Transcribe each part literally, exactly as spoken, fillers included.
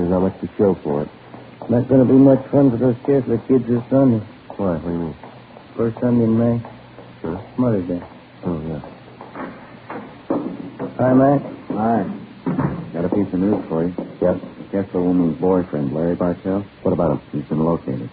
there's not much to show for it. Not going to be much fun for those Kessler kids this Sunday. Why? What do you mean? First Sunday in May. Sure. Mother's Day. Oh, yeah. Hi, Mac. Hi. Got a piece of news for you. Yep. Kessler woman's boyfriend, Larry Bartell. What about him? He's been located.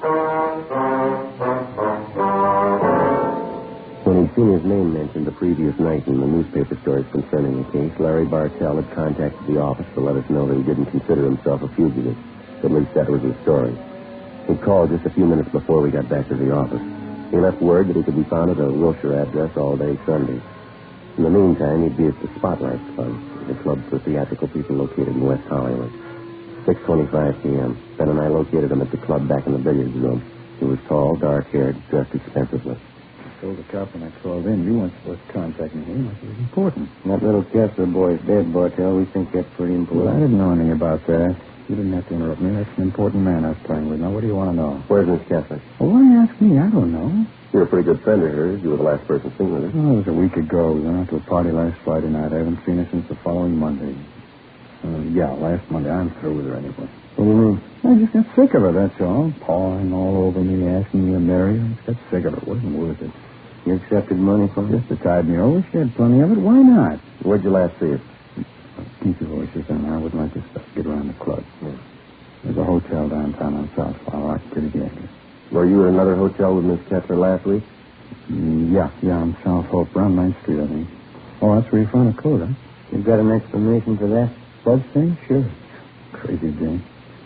When he'd seen his name mentioned the previous night in the newspaper stories concerning the case, Larry Bartell had contacted the office to let us know that he didn't consider himself a fugitive. At least that was his story. He called just a few minutes before we got back to the office. He left word that he could be found at a Wilshire address all day Sunday. In the meantime, he'd be at the Spotlight Club, the club for theatrical people located in West Hollywood. six twenty-five p.m. Ben and I located him at the club back in the billiards room. He was tall, dark-haired, dressed expensively. I told the cop when I called in, you weren't supposed to contact me. It was important. That little Kessler boy's dead, Bartell. We think that's pretty important. Well, I didn't know anything about that. You didn't have to interrupt me. That's an important man I was playing with. Now, what do you want to know? Where's Miss Kessler? Well, why ask me? I don't know. You're a pretty good friend of hers. You were the last person seen with her. Oh, it was a week ago. We went out to a party last Friday night. I haven't seen her since the following Monday. Uh, yeah, last Monday. I'm through with her anyway. What do you mean? I just got sick of her, that's all. Pawing all over me, asking me to marry her. I just got sick of it. It wasn't worth it. You accepted money from her? Just to tide me over. She had plenty of it. Why not? Where'd you last see her? Keep your voices down. I wouldn't like to stop. Get around the club. Yeah. There's a hotel downtown on South Flower. I could get it. Were you at another hotel with Miss Kessler last week? Mm, yeah, yeah, on South Hope, around ninth Street, I think. Oh, that's where you found a coat, huh? You got an explanation for that? Blood thing? Sure. Crazy Jane.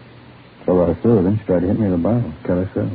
So right through, then she tried to hit me with a bottle. Cut herself.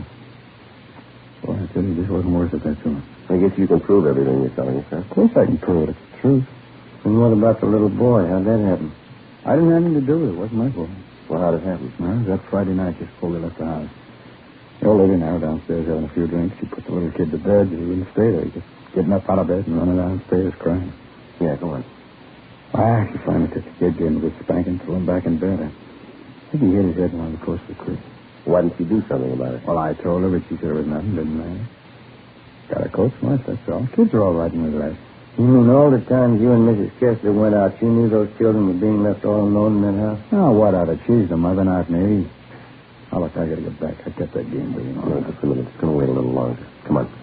Boy, I tell you, this wasn't worth it, that soon. I guess you can prove everything you're telling us, huh? Of course I can prove it. It's the truth. And what about the little boy? How'd that happen? I didn't have anything to do with it. It wasn't my fault. Well, how'd it happen? Well, it was that Friday night just before we left the house. The old lady and I were downstairs having a few drinks. She put the little kid to bed. He wouldn't stay there. He just getting up out of bed and running downstairs crying. Yeah, go on. Ah, she finally took the kid, gave him a good spanking, threw him back in bed. I think he hit his head along the coast of the creek. Why didn't you do something about it? Well, I told her, but she said it was nothing, didn't matter. Got her coat smart, that's all. Kids are all right in the rest. You mean all the times you and Missus Kessler went out, you knew those children were being left all alone in that house? Oh, what out of cheese, the mother, not me. Oh, look, I gotta get back. I kept that game going on. No, just a minute. It's going to wait a little longer. Come on.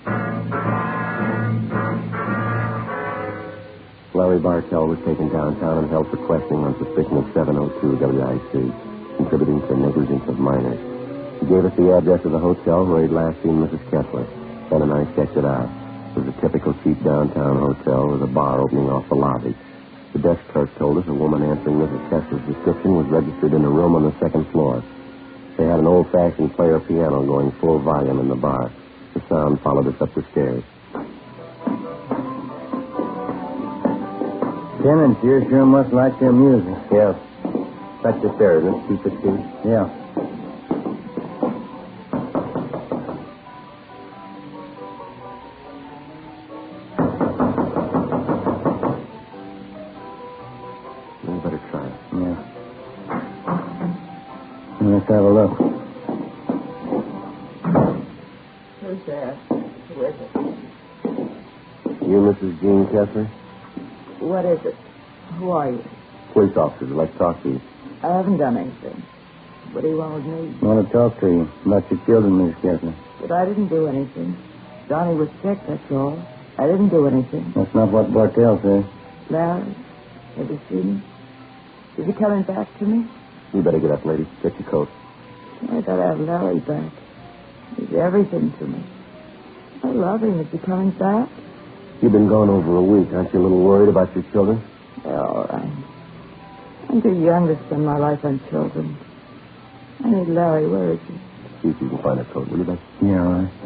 Larry Bartell was taken downtown and held for questioning on suspicion of seven oh two W I C, contributing to negligence of minors. He gave us the address of the hotel where he'd last seen Missus Kessler. Ben and I checked it out. It was a typical cheap downtown hotel with a bar opening off the lobby. The desk clerk told us a woman answering Missus Kessler's description was registered in a room on the second floor. They had an old-fashioned player piano going full volume in the bar. The sound followed us up the stairs. Tenants here sure must like their music. Yeah. That's the stairs, isn't it? two sixteen? Yeah. We better try it. Yeah. Let's have a look. Who's there? Who is it? You, Missus Jean Kessler? What is it? Who are you? Police officers would like to talk to you. I haven't done anything. What do you want with me? I want to talk to you about your children, Miss Kessler. But I didn't do anything. Johnny was sick, that's all. I didn't do anything. That's not what Bartell says. Larry, have you seen him? Is he coming back to me? You better get up, lady. Get your coat. I gotta have Larry back. He's everything to me. I love him. Is he coming back? You've been gone over a week. Aren't you a little worried about your children? They're all right. I'm too young to spend my life on children. I need Larry. Where is he? See if you can find a coat, will you, Ben? Yeah, all right.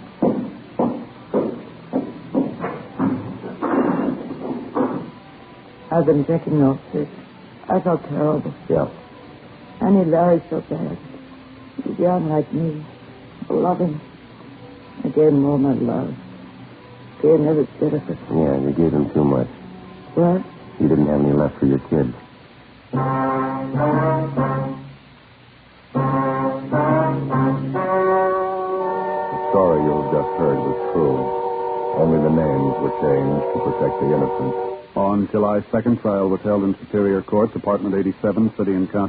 I've been drinking off sick. I felt terrible. Yeah. I need Larry so bad. He's young like me. I love him. I gave him all my love. Gave him every bit of it. Yeah, you gave them too much. What? You didn't have any left for your kids. The story you've just heard was true. Only the names were changed to protect the innocent. On July second, trial was held in Superior Court, Department eighty-seven, City and County.